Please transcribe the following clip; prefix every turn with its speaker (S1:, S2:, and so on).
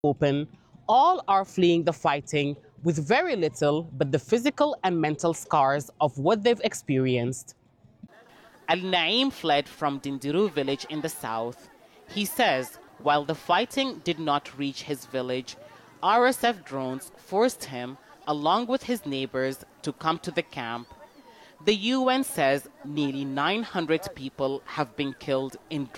S1: open, all are fleeing the fighting with very little but the physical and mental scars of what they've experienced. Al-Na'im fled from Dindiru village in the south. He says while the fighting did not reach his village, RSF drones forced him, along with his neighbors, to come to the camp. The UN says nearly 900 people have been killed in